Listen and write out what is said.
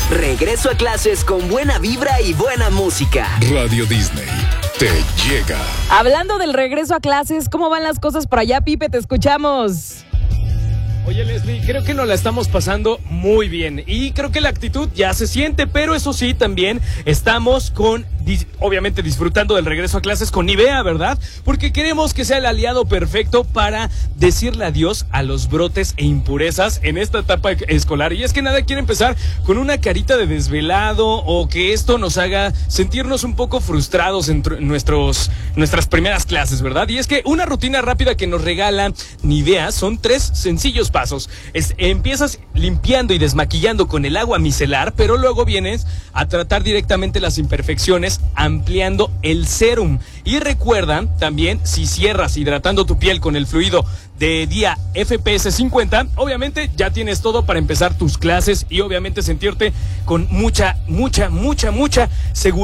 Regreso a clases con buena vibra y buena música. Radio Disney te llega. Hablando del regreso a clases, ¿cómo van las cosas por allá, Pipe? Te escuchamos. Oye, Leslie, creo que nos la estamos pasando muy bien y creo que la actitud ya se siente, pero eso sí, también estamos obviamente disfrutando del regreso a clases con Nivea, ¿verdad? Porque queremos que sea el aliado perfecto para decirle adiós a los brotes e impurezas en esta etapa escolar. Y es que nada quiere empezar con una carita de desvelado o que esto nos haga sentirnos un poco frustrados en nuestras primeras clases, ¿verdad? Y es que una rutina rápida que nos regala Nivea son 3 sencillos pasos. Empiezas limpiando y desmaquillando con el agua micelar, pero luego vienes a tratar directamente las imperfecciones ampliando el sérum. Y recuerda también, si cierras hidratando tu piel con el fluido de día FPS 50, obviamente ya tienes todo para empezar tus clases y obviamente sentirte con mucha seguridad.